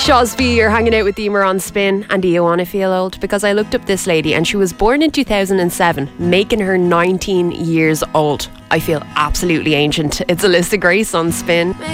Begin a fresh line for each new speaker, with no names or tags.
Shosby, you're hanging out with Emer on Spin. And do you want to feel old? Because I looked up this lady and she was born in 2007, making her 19 years old. I feel absolutely ancient. It's Alyssa Grace on Spin.